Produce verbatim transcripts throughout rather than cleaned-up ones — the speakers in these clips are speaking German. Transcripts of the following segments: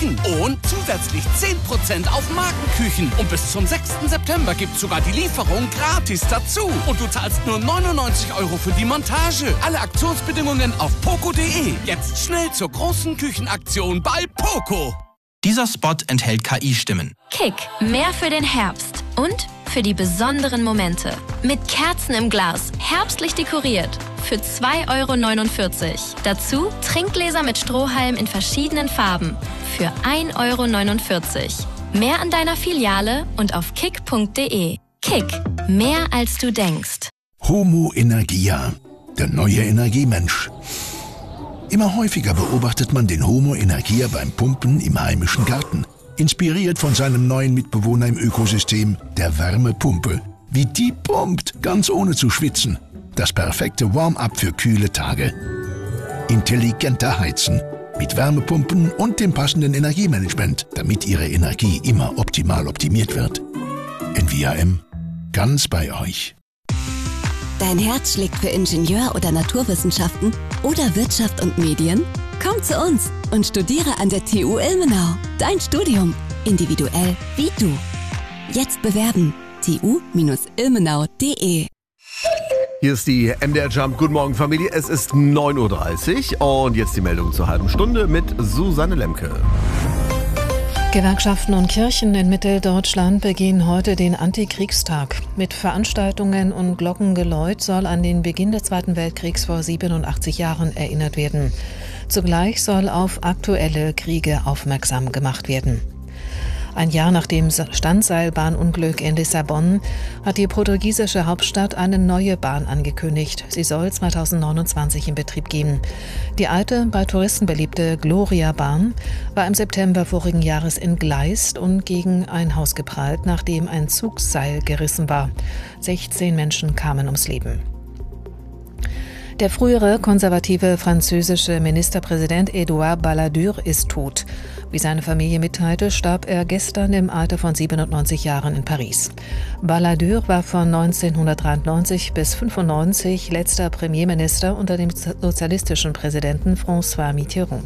Küchen und zusätzlich zehn Prozent auf Markenküchen. Und bis zum sechsten September gibt's sogar die Lieferung gratis dazu. Und du zahlst nur neunundneunzig Euro für die Montage. Alle Aktionsbedingungen auf poco punkt de. Jetzt schnell zur großen Küchenaktion bei Poco. Dieser Spot enthält K I-Stimmen. Kick, mehr für den Herbst und für die besonderen Momente. Mit Kerzen im Glas, herbstlich dekoriert. Für zwei Euro neunundvierzig. Dazu Trinkgläser mit Strohhalm in verschiedenen Farben. Für ein Euro neunundvierzig. Mehr an deiner Filiale und auf kick punkt de. Kick, mehr als du denkst. Homo Energia, der neue Energiemensch. Immer häufiger beobachtet man den Homo Energia beim Pumpen im heimischen Garten. Inspiriert von seinem neuen Mitbewohner im Ökosystem, der Wärmepumpe. Wie die pumpt, ganz ohne zu schwitzen. Das perfekte Warm-up für kühle Tage. Intelligenter Heizen. Mit Wärmepumpen und dem passenden Energiemanagement, damit Ihre Energie immer optimal optimiert wird. N V A M. Ganz bei euch. Dein Herz schlägt für Ingenieur- oder Naturwissenschaften oder Wirtschaft und Medien? Komm zu uns und studiere an der T U Ilmenau. Dein Studium. Individuell wie du. Jetzt bewerben. t u Bindestrich ilmenau punkt de. Hier ist die M D R Jump. Guten Morgen, Familie. Es ist neun Uhr dreißig und jetzt die Meldung zur halben Stunde mit Susanne Lemke. Gewerkschaften und Kirchen in Mitteldeutschland begehen heute den Antikriegstag. Mit Veranstaltungen und Glockengeläut soll an den Beginn des Zweiten Weltkriegs vor siebenundachtzig Jahren erinnert werden. Zugleich soll auf aktuelle Kriege aufmerksam gemacht werden. Ein Jahr nach dem Standseilbahnunglück in Lissabon hat die portugiesische Hauptstadt eine neue Bahn angekündigt. Sie soll zweitausendneunundzwanzig in Betrieb gehen. Die alte, bei Touristen beliebte Gloria-Bahn war im September vorigen Jahres entgleist und gegen ein Haus geprallt, nachdem ein Zugseil gerissen war. sechzehn Menschen kamen ums Leben. Der frühere konservative französische Ministerpräsident Edouard Balladur ist tot. Wie seine Familie mitteilte, starb er gestern im Alter von siebenundneunzig Jahren in Paris. Balladur war von neunzehnhundertdreiundneunzig bis fünfundneunzig letzter Premierminister unter dem sozialistischen Präsidenten François Mitterrand.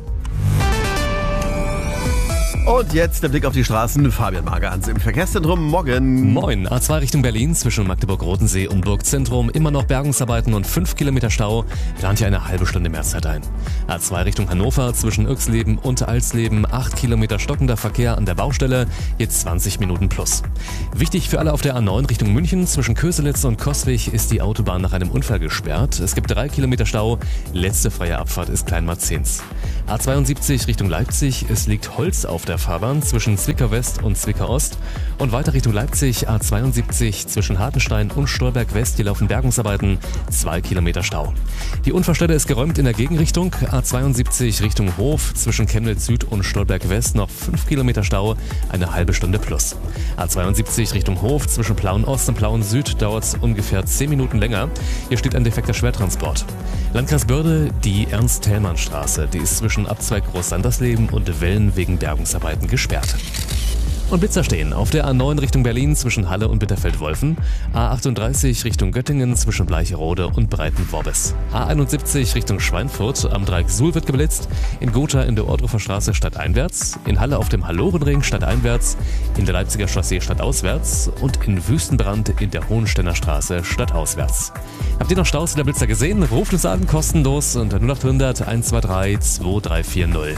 Und jetzt der Blick auf die Straßen. Fabian Magerhans im Verkehrszentrum. Morgen. Moin. A zwei Richtung Berlin zwischen Magdeburg-Rodensee und Burgzentrum. Immer noch Bergungsarbeiten und fünf Kilometer Stau. Plant hier eine halbe Stunde mehr Zeit ein. A zwei Richtung Hannover zwischen Irxleben und Alsleben. acht Kilometer stockender Verkehr an der Baustelle. Jetzt zwanzig Minuten plus. Wichtig für alle auf der A neun Richtung München. Zwischen Köselitz und Coswig ist die Autobahn nach einem Unfall gesperrt. Es gibt drei Kilometer Stau. Letzte freie Abfahrt ist Kleinmarzens. A zweiundsiebzig Richtung Leipzig. Es liegt Holz auf der Fahrbahn zwischen Zwickau West und Zwickau Ost und weiter Richtung Leipzig A zweiundsiebzig zwischen Hartenstein und Stolberg West. Hier laufen Bergungsarbeiten, zwei Kilometer Stau. Die Unfallstelle ist geräumt in der Gegenrichtung. A zweiundsiebzig Richtung Hof zwischen Chemnitz Süd und Stolberg West noch fünf Kilometer Stau, eine halbe Stunde plus. A zweiundsiebzig Richtung Hof zwischen Plauen Ost und Plauen Süd dauert es ungefähr zehn Minuten länger. Hier steht ein defekter Schwertransport. Landkreis Börde, die Ernst-Thälmann-Straße, die ist zwischen Abzweig Groß-Sandersleben und Wellen wegen Bergungsarbeiten gesperrt. Und Blitzer stehen auf der A neun Richtung Berlin zwischen Halle und Bitterfeld-Wolfen, A achtunddreißig Richtung Göttingen zwischen Bleicherode und Breitenworbis, A einundsiebzig Richtung Schweinfurt am Dreieck Suhl wird geblitzt, in Gotha in der Ohrdruffer Straße stadteinwärts, in Halle auf dem Hallorenring stadteinwärts, in der Leipziger Chaussee stadtauswärts und in Wüstenbrand in der Hohensteiner Straße stadtauswärts. Habt ihr noch Staus in der Blitzer gesehen? Ruft uns an, kostenlos unter null acht hundert eins zwei drei zwei drei vier null.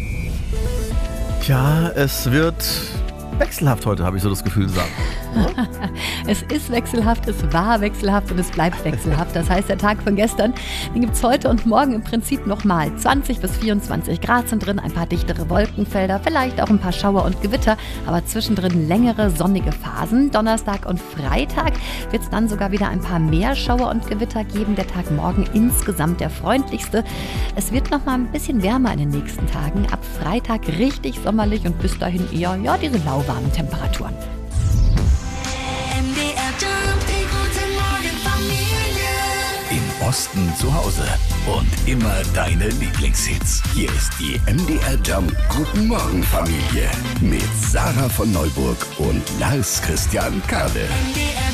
Ja, es wird wechselhaft heute, habe ich so das Gefühl, sagen. Es ist wechselhaft, es war wechselhaft und es bleibt wechselhaft. Das heißt, der Tag von gestern, den gibt es heute und morgen im Prinzip nochmal. zwanzig bis vierundzwanzig Grad sind drin, ein paar dichtere Wolkenfelder, vielleicht auch ein paar Schauer und Gewitter, aber zwischendrin längere sonnige Phasen. Donnerstag und Freitag wird es dann sogar wieder ein paar mehr Schauer und Gewitter geben. Der Tag morgen insgesamt der freundlichste. Es wird nochmal ein bisschen wärmer in den nächsten Tagen. Ab Freitag richtig sommerlich und bis dahin eher ja, diese lauwarmen Temperaturen. Im Osten zu Hause und immer deine Lieblingshits. Hier ist die M D R Jump Guten Morgen Familie mit Sarah von Neuburg und Lars Christian Kade.